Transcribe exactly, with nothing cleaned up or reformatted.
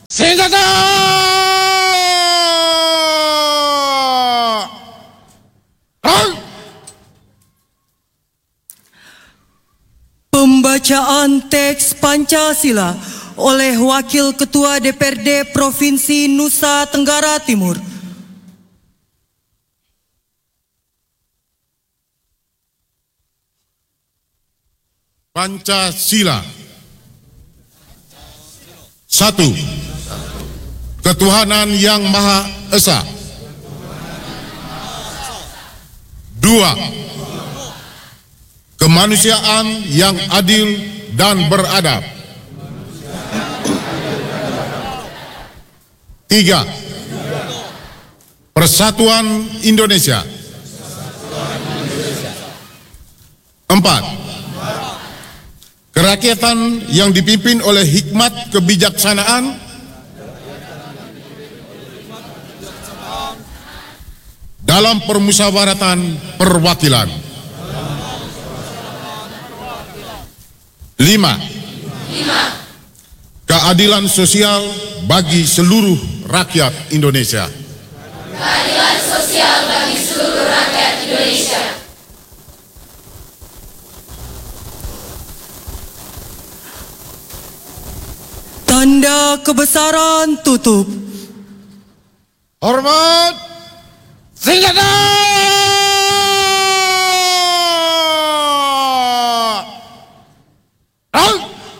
Senjata! Pembacaan teks Pancasila oleh Wakil Ketua D P R D Provinsi Nusa Tenggara Timur. Pancasila. Satu, ketuhanan yang Maha Esa. Dua, kemanusiaan yang adil dan beradab. Tiga, persatuan Indonesia. Empat, kerakyatan yang dipimpin oleh hikmat kebijaksanaan dalam permusyawaratan perwakilan. Lima, keadilan sosial bagi seluruh rakyat Indonesia. Keadilan sosial bagi seluruh rakyat Indonesia. Tanda kebesaran tutup. Hormat, senjata!